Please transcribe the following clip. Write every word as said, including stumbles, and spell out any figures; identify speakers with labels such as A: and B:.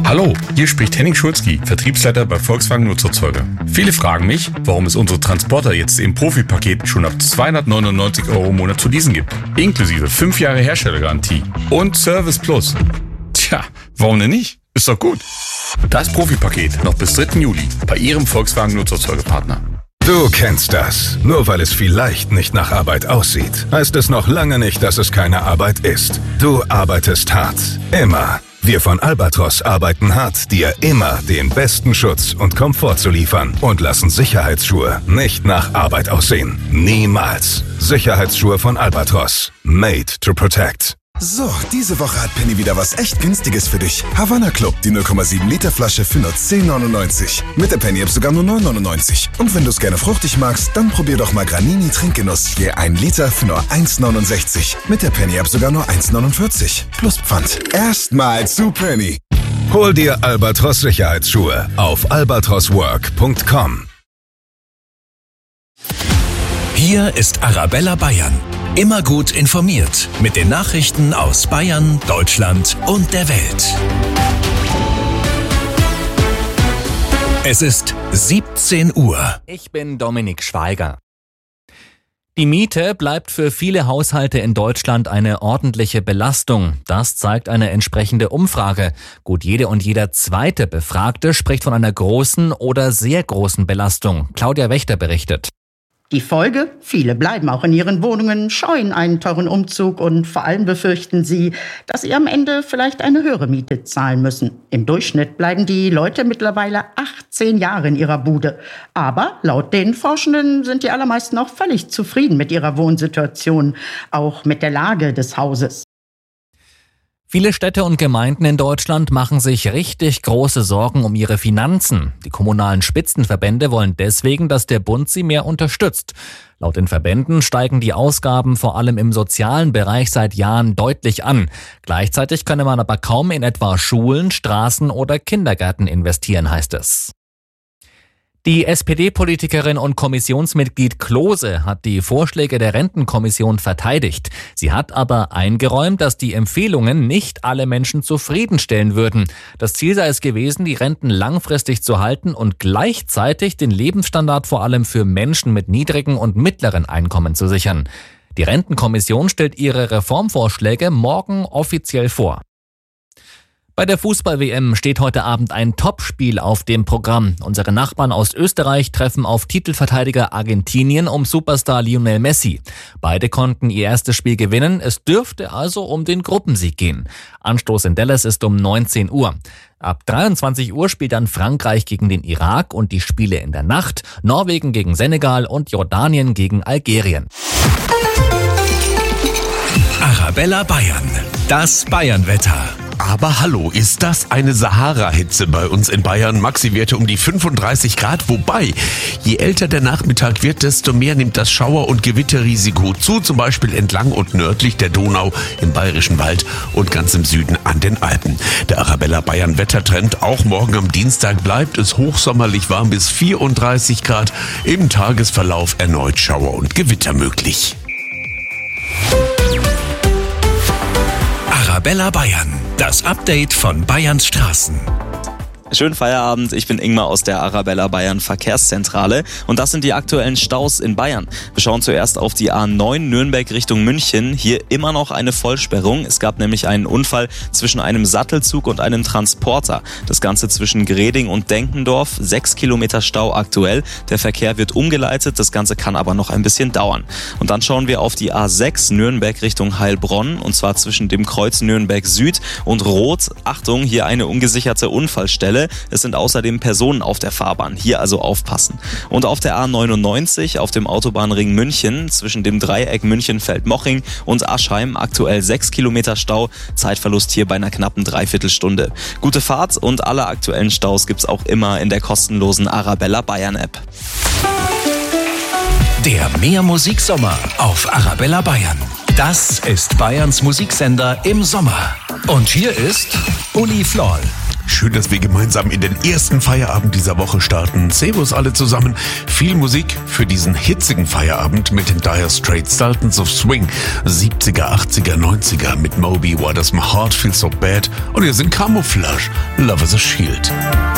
A: Hallo, hier spricht Henning Schulzki, Vertriebsleiter bei Volkswagen Nutzerzeuger. Viele fragen mich, warum es unsere Transporter jetzt im Profi-Paket schon ab zweihundertneunundneunzig Euro im Monat zu leasen gibt. Inklusive fünf Jahre Herstellergarantie und Service Plus. Tja, warum denn nicht? Ist doch gut. Das Profi-Paket noch bis dritten Juli bei Ihrem Volkswagen Nutzerzeugerpartner.
B: Du kennst das. Nur weil es vielleicht nicht nach Arbeit aussieht, heißt es noch lange nicht, dass es keine Arbeit ist. Du arbeitest hart. Immer. Wir von Albatros arbeiten hart, dir immer den besten Schutz und Komfort zu liefern und lassen Sicherheitsschuhe nicht nach Arbeit aussehen. Niemals. Sicherheitsschuhe von Albatros. Made to protect.
C: So, diese Woche hat Penny wieder was echt Günstiges für dich. Havanna Club, die null Komma sieben Liter Flasche für nur zehn neunundneunzig. Mit der Penny-App sogar nur neun neunundneunzig. Und wenn du es gerne fruchtig magst, dann probier doch mal Granini Trinkgenuss. Je ein Liter für nur eins neunundsechzig. Mit der Penny-App sogar nur eins neunundvierzig. Plus Pfand. Erstmal zu Penny.
B: Hol dir Albatros Sicherheitsschuhe auf albatros work punkt com.
D: Hier ist Arabella Bayern. Immer gut informiert mit den Nachrichten aus Bayern, Deutschland und der Welt. Es ist siebzehn Uhr.
E: Ich bin Dominik Schweiger. Die Miete bleibt für viele Haushalte in Deutschland eine ordentliche Belastung. Das zeigt eine entsprechende Umfrage. Gut jede und jeder zweite Befragte spricht von einer großen oder sehr großen Belastung. Claudia Wächter berichtet.
F: Die Folge? Viele bleiben auch in ihren Wohnungen, scheuen einen teuren Umzug und vor allem befürchten sie, dass sie am Ende vielleicht eine höhere Miete zahlen müssen. Im Durchschnitt bleiben die Leute mittlerweile achtzehn Jahre in ihrer Bude. Aber laut den Forschenden sind die allermeisten auch völlig zufrieden mit ihrer Wohnsituation, auch mit der Lage des Hauses.
E: Viele Städte und Gemeinden in Deutschland machen sich richtig große Sorgen um ihre Finanzen. Die kommunalen Spitzenverbände wollen deswegen, dass der Bund sie mehr unterstützt. Laut den Verbänden steigen die Ausgaben vor allem im sozialen Bereich seit Jahren deutlich an. Gleichzeitig könne man aber kaum in etwa Schulen, Straßen oder Kindergärten investieren, heißt es. Die S P D-Politikerin und Kommissionsmitglied Klose hat die Vorschläge der Rentenkommission verteidigt. Sie hat aber eingeräumt, dass die Empfehlungen nicht alle Menschen zufriedenstellen würden. Das Ziel sei es gewesen, die Renten langfristig zu halten und gleichzeitig den Lebensstandard vor allem für Menschen mit niedrigen und mittleren Einkommen zu sichern. Die Rentenkommission stellt ihre Reformvorschläge morgen offiziell vor. Bei der Fußball-W M steht heute Abend ein Topspiel auf dem Programm. Unsere Nachbarn aus Österreich treffen auf Titelverteidiger Argentinien um Superstar Lionel Messi. Beide konnten ihr erstes Spiel gewinnen. Es dürfte also um den Gruppensieg gehen. Anstoß in Dallas ist um neunzehn Uhr. Ab dreiundzwanzig Uhr spielt dann Frankreich gegen den Irak und die Spiele in der Nacht. Norwegen gegen Senegal und Jordanien gegen Algerien.
D: Arabella Bayern. Das Bayernwetter.
G: Aber hallo, ist das eine Sahara-Hitze bei uns in Bayern? Maxi-Werte um die fünfunddreißig Grad. Wobei, je älter der Nachmittag wird, desto mehr nimmt das Schauer- und Gewitterrisiko zu. Zum Beispiel entlang und nördlich der Donau, im Bayerischen Wald und ganz im Süden an den Alpen. Der Arabella Bayern Wettertrend, auch morgen am Dienstag bleibt es hochsommerlich warm bis vierunddreißig Grad. Im Tagesverlauf erneut Schauer und Gewitter möglich.
D: Arabella Bayern. Das Update von Bayerns Straßen.
H: Schönen Feierabend, ich bin Ingmar aus der Arabella Bayern Verkehrszentrale und das sind die aktuellen Staus in Bayern. Wir schauen zuerst auf die A neun Nürnberg Richtung München. Hier immer noch eine Vollsperrung. Es gab nämlich einen Unfall zwischen einem Sattelzug und einem Transporter. Das Ganze zwischen Greding und Denkendorf. Sechs Kilometer Stau aktuell. Der Verkehr wird umgeleitet, das Ganze kann aber noch ein bisschen dauern. Und dann schauen wir auf die A sechs Nürnberg Richtung Heilbronn und zwar zwischen dem Kreuz Nürnberg Süd und Rot. Achtung, hier eine ungesicherte Unfallstelle. Es sind außerdem Personen auf der Fahrbahn, hier also aufpassen. Und auf der A neunundneunzig auf dem Autobahnring München zwischen dem Dreieck München-Feldmoching und Aschheim aktuell sechs Kilometer Stau, Zeitverlust hier bei einer knappen Dreiviertelstunde. Gute Fahrt und alle aktuellen Staus gibt's auch immer in der kostenlosen Arabella Bayern App.
D: Der Mehr Musiksommer auf Arabella Bayern. Das ist Bayerns Musiksender im Sommer. Und hier ist Uli Floll.
G: Schön, dass wir gemeinsam in den ersten Feierabend dieser Woche starten. Servus alle zusammen. Viel Musik für diesen hitzigen Feierabend mit den Dire Straits, Sultans of Swing, siebziger, achtziger, neunziger mit Moby, Why Does My Heart Feel So Bad und hier sind Camouflage, Love is a Shield.